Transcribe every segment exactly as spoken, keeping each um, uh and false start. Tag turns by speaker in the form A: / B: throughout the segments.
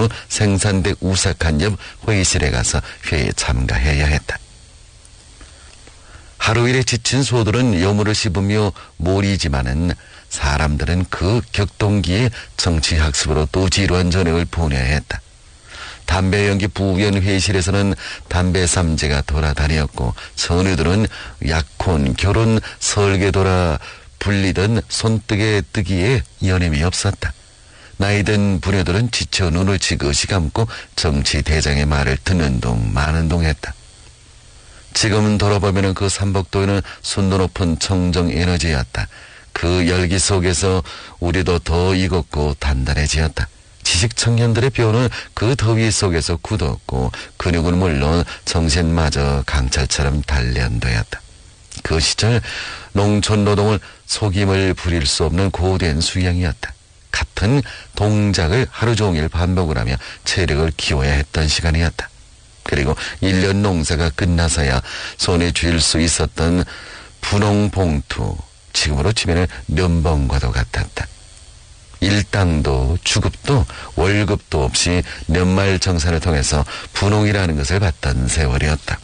A: 후 생산대 우삭한 옆 회의실에 가서 회의에 참가해야 했다. 하루 일에 지친 소들은 요물을 씹으며 몰이지만은 사람들은 그 격동기에 정치학습으로 또 지루한 저녁을 보내야 했다. 담배 연기 부위원 회의실에서는 담배 삼재가 돌아다녔고 선우들은 약혼, 결혼, 설계 돌아 불리던 손뜨개 뜨기에 여념이 없었다. 나이든 부녀들은 지쳐 눈을 지그시 감고 정치 대장의 말을 듣는 동 마는 동 했다. 지금 돌아보면 그 삼복도에는 순도 높은 청정 에너지였다. 그 열기 속에서 우리도 더 익었고 단단해지었다. 지식 청년들의 뼈는 그 더위 속에서 굳었고 근육은 물론 정신마저 강철처럼 단련되었다. 그 시절 농촌 노동을 속임을 부릴 수 없는 고된 수양이었다. 같은 동작을 하루 종일 반복을 하며 체력을 키워야 했던 시간이었다. 그리고 일 년 농사가 끝나서야 손에 쥘 수 있었던 분홍봉투, 지금으로 치면 면봉과도 같았다. 일당도 주급도 월급도 없이 연말 정산을 통해서 분홍이라는 것을 받던 세월이었다.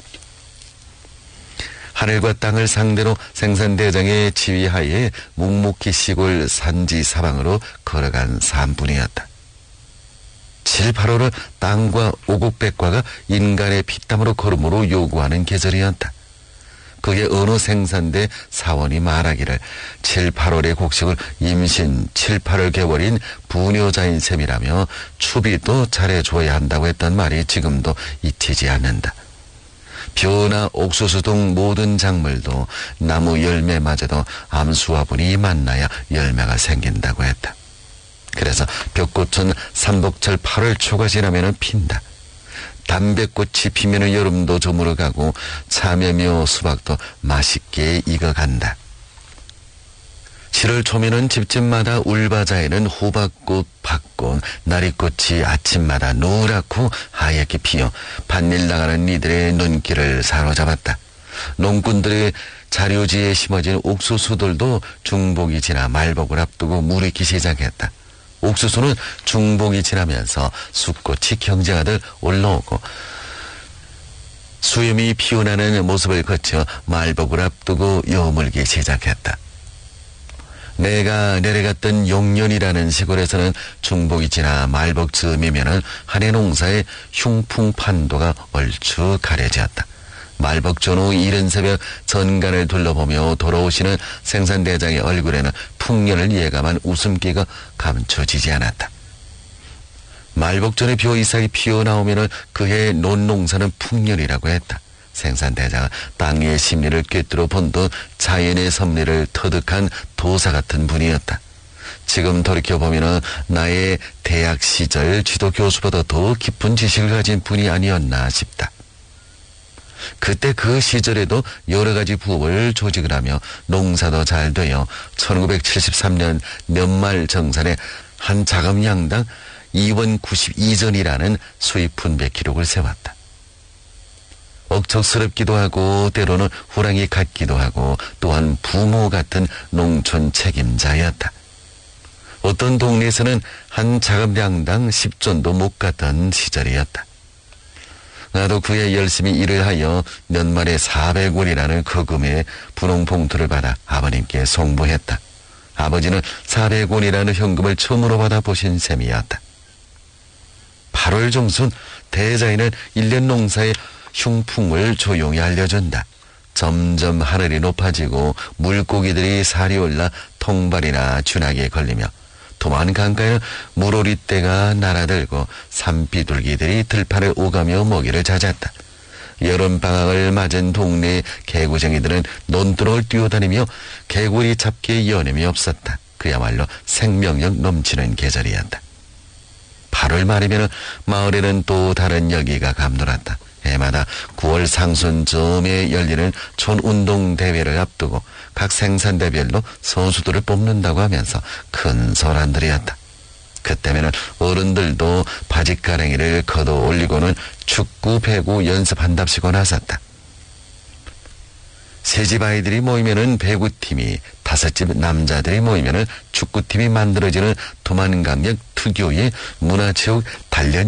A: 하늘과 땅을 상대로 생산대장의 지휘하에 묵묵히 시골 산지 사방으로 걸어간 산분이었다. 칠, 팔월을 땅과 오곡백과가 인간의 피땀으로 걸음으로 요구하는 계절이었다. 그게 어느 생산대 사원이 말하기를 칠, 팔월의 곡식을 임신 칠, 팔월 개월인 부녀자인 셈이라며 추비도 잘해줘야 한다고 했던 말이 지금도 잊히지 않는다. 벼나 옥수수 등 모든 작물도 나무 열매마저도 암수화분이 만나야 열매가 생긴다고 했다. 그래서 벽꽃은 삼복철 팔월 초가 지나면 핀다. 담배꽃이 피면 여름도 저물어가고 참외며 수박도 맛있게 익어간다. 칠월 초면은 집집마다 울바자에는 호박꽃, 밭꽃, 나리꽃이 아침마다 노랗고 하얗게 피어 반일 나가는 이들의 눈길을 사로잡았다. 농꾼들의 자료지에 심어진 옥수수들도 중복이 지나 말복을 앞두고 무르기 시작했다. 옥수수는 중복이 지나면서 숫꽃이 경쟁하듯 올라오고 수염이 피어나는 모습을 거쳐 말복을 앞두고 여물기 시작했다. 내가 내려갔던 용년이라는 시골에서는 중복이 지나 말복 즈음이면은 한해 농사의 흉풍판도가 얼추 가려졌다. 말복 전후 이른 새벽 전간을 둘러보며 돌아오시는 생산대장의 얼굴에는 풍년을 예감한 웃음기가 감춰지지 않았다. 말복 전에 벼 이삭이 피어나오면 그해 논농사는 풍년이라고 했다. 생산대장은 땅의 심리를 꿰뚫어 본듯 자연의 섭리를 터득한 도사 같은 분이었다. 지금 돌이켜보면 나의 대학 시절 지도 교수보다 더 깊은 지식을 가진 분이 아니었나 싶다. 그때 그 시절에도 여러 가지 부업을 조직을 하며 농사도 잘 되어 천구백칠십삼 년 연말 정산에 한 자금량당 이 원 구십이 전이라는 수입 분배 기록을 세웠다. 억척스럽기도 하고 때로는 호랑이 같기도 하고 또한 부모 같은 농촌 책임자였다. 어떤 동네에서는 한 자금량당 십 전도 못 갔던 시절이었다. 나도 그에 열심히 일을 하여 연말에 사백 원이라는 거금의 분홍봉투를 받아 아버님께 송부했다. 아버지는 사백 원이라는 현금을 처음으로 받아보신 셈이었다. 팔월 중순 대자인은 일 년 농사의 흉풍을 조용히 알려준다. 점점 하늘이 높아지고 물고기들이 살이 올라 통발이나 쥐나기에 걸리며 도만강가에는 물오리떼가 날아들고 산비둘기들이 들판을 오가며 먹이를 찾았다. 여름방학을 맞은 동네 개구쟁이들은 논두렁을 뛰어다니며 개구리 잡기에 여념이 없었다. 그야말로 생명력 넘치는 계절이었다. 팔월 말이면 마을에는 또 다른 열기가 감돌았다. 해마다 구월 상순 즈음에 열리는 촌운동대회를 앞두고 각 생산대별로 선수들을 뽑는다고 하면서 큰 소란들이었다. 그때면은 어른들도 바짓가랭이를 걷어 올리고는 축구, 배구 연습한답시고 나섰다. 세 집 아이들이 모이면은 배구팀이, 다섯 집 남자들이 모이면은 축구팀이 만들어지는 도만강역 특유의 문화체육 단련